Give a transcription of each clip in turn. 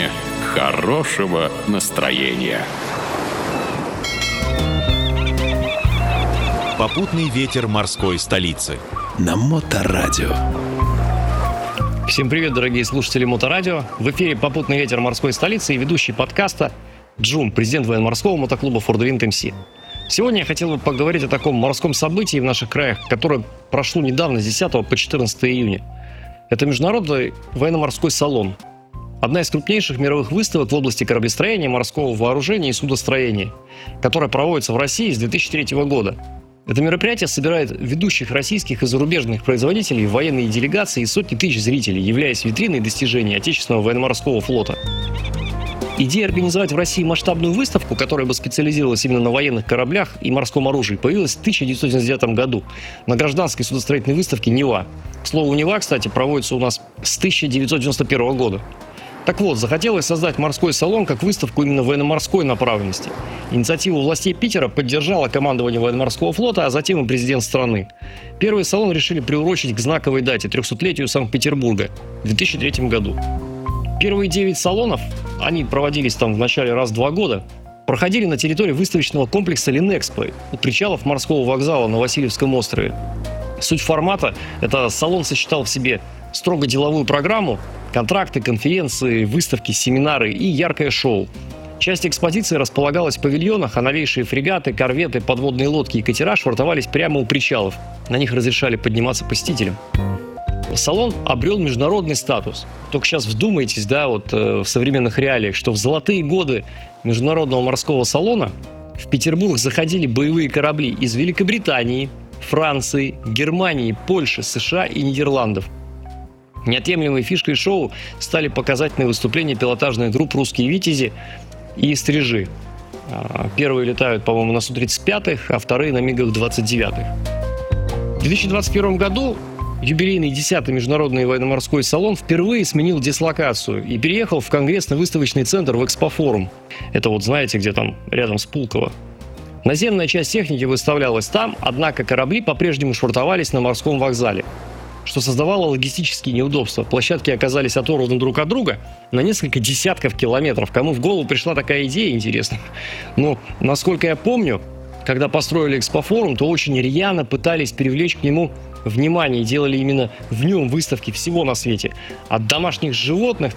мне хорошего настроения. Попутный ветер морской столицы. На Моторадио. Всем привет, дорогие слушатели Моторадио. В эфире «Попутный ветер морской столицы» и ведущий подкаста Джун, президент военно-морского мотоклуба Ford Wind MC. Сегодня я хотел бы поговорить о таком морском событии в наших краях, которое прошло недавно, с 10 по 14 июня. Это Международный военно-морской салон. Одна из крупнейших мировых выставок в области кораблестроения, морского вооружения и судостроения, которая проводится в России с 2003 года. Это мероприятие собирает ведущих российских и зарубежных производителей, военные делегации и сотни тысяч зрителей, являясь витриной достижений отечественного военно-морского флота. Идея организовать в России масштабную выставку, которая бы специализировалась именно на военных кораблях и морском оружии, появилась в 1999 году на гражданской судостроительной выставке «Нева». К слову, «Нева», кстати, проводится у нас с 1991 года. Так вот, захотелось создать морской салон как выставку именно военно-морской направленности. Инициативу властей Питера поддержало командование военно-морского флота, а затем и президент страны. Первый салон решили приурочить к знаковой дате – 300-летию Санкт-Петербурга в 2003 году. Первые 9 салонов, они проводились там в начале раз в 2 года, проходили на территории выставочного комплекса «Линэкспо» у причалов морского вокзала на Васильевском острове. Суть формата – это салон сочетал в себе строго деловую программу, контракты, конференции, выставки, семинары и яркое шоу. Часть экспозиции располагалась в павильонах, а новейшие фрегаты, корветы, подводные лодки и катера швартовались прямо у причалов. На них разрешали подниматься посетителям. Салон обрел международный статус. Только сейчас вдумайтесь, в современных реалиях, что в золотые годы Международного морского салона в Петербург заходили боевые корабли из Великобритании, Франции, Германии, Польши, США и Нидерландов. Неотъемлемой фишкой шоу стали показательные выступления пилотажных групп «Русские витязи» и «Стрижи». Первые летают, по-моему, на Су-35, а вторые на МиГах-29. В 2021 году юбилейный 10-й Международный военно-морской салон впервые сменил дислокацию и переехал в конгрессно-выставочный центр в Экспофорум. Это знаете, где там, рядом с Пулково. Наземная часть техники выставлялась там, однако корабли по-прежнему швартовались на морском вокзале, что создавало логистические неудобства. Площадки оказались оторваны друг от друга на несколько десятков километров. Кому в голову пришла такая идея, интересно? Но, насколько я помню, когда построили Экспофорум, то очень рьяно пытались привлечь к нему внимание и делали именно в нем выставки всего на свете. От домашних животных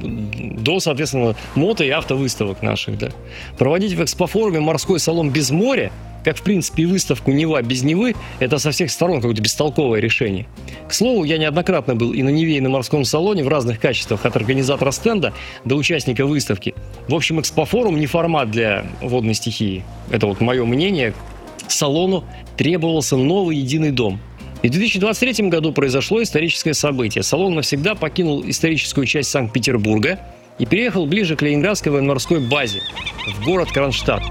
до, соответственно, мото- и автовыставок наших. Да. Проводить в Экспофоруме морской салон без моря, как, в принципе, и выставку «Нева» без Невы, это со всех сторон какое-то бестолковое решение. К слову, я неоднократно был и на Неве, и на морском салоне в разных качествах, от организатора стенда до участника выставки. В общем, Экспофорум не формат для водной стихии. Это мое мнение. Салону требовался новый единый дом. И в 2023 году произошло историческое событие. Салон навсегда покинул историческую часть Санкт-Петербурга и переехал ближе к Ленинградской военно-морской базе, в город Кронштадт.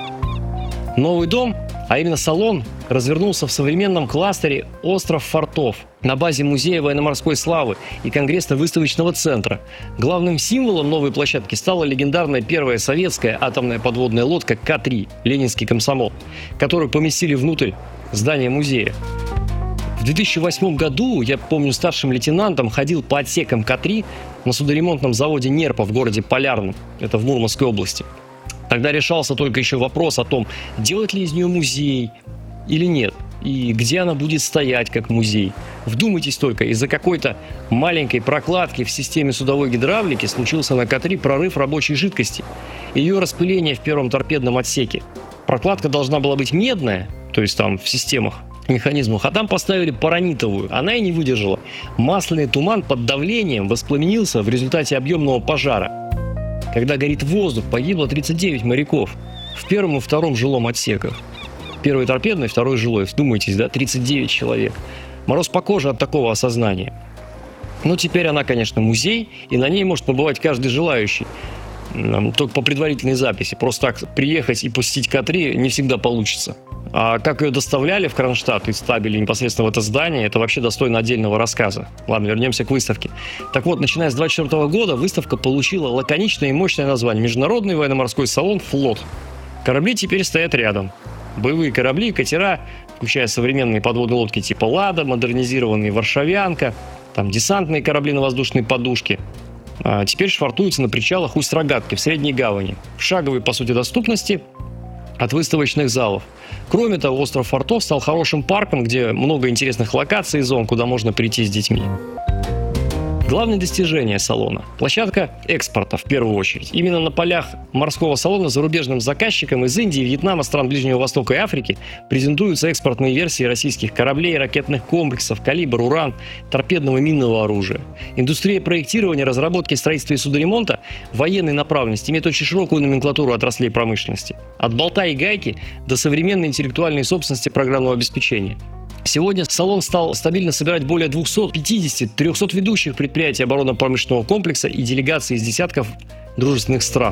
Новый дом, а именно салон, развернулся в современном кластере «Остров фортов» на базе Музея военно-морской славы и Конгрессно-выставочного центра. Главным символом новой площадки стала легендарная первая советская атомная подводная лодка К-3 «Ленинский комсомол», которую поместили внутрь здания музея. В 2008 году, я помню, старшим лейтенантом ходил по отсекам К-3 на судоремонтном заводе «Нерпа» в городе Полярном, это в Мурманской области. Тогда решался только еще вопрос о том, делать ли из нее музей или нет, и где она будет стоять как музей. Вдумайтесь только, из-за какой-то маленькой прокладки в системе судовой гидравлики случился на К-3 прорыв рабочей жидкости, ее распыление в первом торпедном отсеке. Прокладка должна была быть медная, то есть там в системах, механизмах, а там поставили паранитовую. Она и не выдержала. Масляный туман под давлением воспламенился в результате объемного пожара. Когда горит воздух, погибло 39 моряков в первом и втором жилом отсеках. Первый торпедный, второй жилой. Вдумайтесь, 39 человек. Мороз по коже от такого осознания. Но теперь она, конечно, музей, и на ней может побывать каждый желающий. Только по предварительной записи. Просто так приехать и посетить К-3 не всегда получится. А как ее доставляли в Кронштадт и ставили непосредственно в это здание, это вообще достойно отдельного рассказа. Ладно, вернемся к выставке. Так вот, начиная с 2024 года выставка получила лаконичное и мощное название «Международный военно-морской салон «Флот». Корабли теперь стоят рядом. Боевые корабли, катера, включая современные подводные лодки типа «Лада», модернизированные «Варшавянка», там десантные корабли на воздушной подушке. теперь швартуются на причалах Усть-Рогатки в Средней Гавани, в шаговой, по сути, доступности от выставочных залов. Кроме того, остров Фортов стал хорошим парком, где много интересных локаций и зон, куда можно прийти с детьми. Главное достижение салона – площадка экспорта в первую очередь. Именно на полях морского салона зарубежным заказчикам из Индии, Вьетнама, стран Ближнего Востока и Африки презентуются экспортные версии российских кораблей, ракетных комплексов, «Калибр», «Уран», торпедного и минного оружия. Индустрия проектирования, разработки, строительства и судоремонта военной направленности имеет очень широкую номенклатуру отраслей промышленности. От болта и гайки до современной интеллектуальной собственности программного обеспечения. Сегодня салон стал стабильно собирать более 250-300 ведущих предприятий оборонно-промышленного комплекса и делегаций из десятков дружественных стран.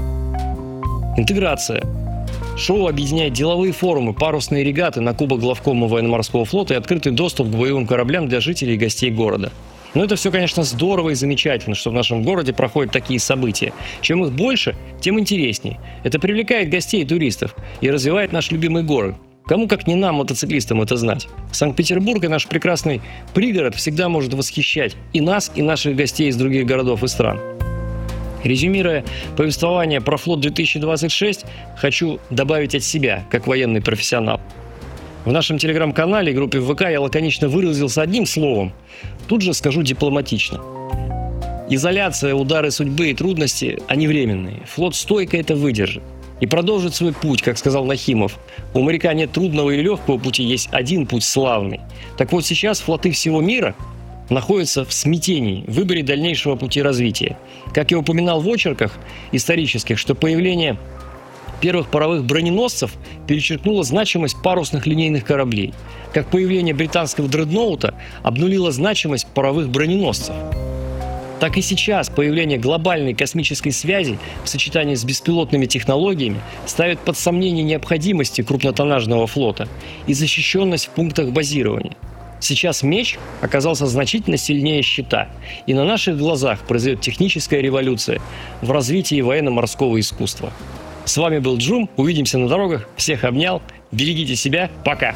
Интеграция. Шоу объединяет деловые форумы, парусные регаты на Кубок главкома военно-морского флота и открытый доступ к боевым кораблям для жителей и гостей города. Но это все, конечно, здорово и замечательно, что в нашем городе проходят такие события. Чем их больше, тем интереснее. Это привлекает гостей и туристов и развивает наш любимый город. Кому, как не нам, мотоциклистам, это знать. Санкт-Петербург и наш прекрасный пригород всегда может восхищать и нас, и наших гостей из других городов и стран. Резюмируя повествование про флот-2026, хочу добавить от себя, как военный профессионал. В нашем телеграм-канале и группе ВК я лаконично выразился одним словом, тут же скажу дипломатично. Изоляция, удары судьбы и трудности, они временные. Флот стойко это выдержит и продолжит свой путь, как сказал Нахимов. У моряка нет трудного или легкого пути, есть один путь славный. Так вот сейчас флоты всего мира находятся в смятении, в выборе дальнейшего пути развития. Как я упоминал в очерках исторических, что появление первых паровых броненосцев перечеркнуло значимость парусных линейных кораблей. Как появление британского дредноута обнулило значимость паровых броненосцев. Так и сейчас появление глобальной космической связи в сочетании с беспилотными технологиями ставит под сомнение необходимости крупнотоннажного флота и защищенность в пунктах базирования. Сейчас меч оказался значительно сильнее щита, и на наших глазах произойдет техническая революция в развитии военно-морского искусства. С вами был Джум, увидимся на дорогах, всех обнял, берегите себя, пока!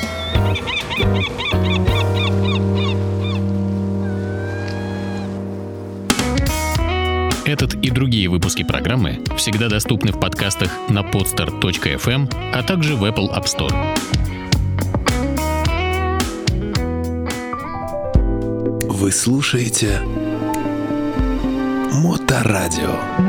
Этот и другие выпуски программы всегда доступны в подкастах на podster.fm, а также в Apple App Store. Вы слушаете Моторадио.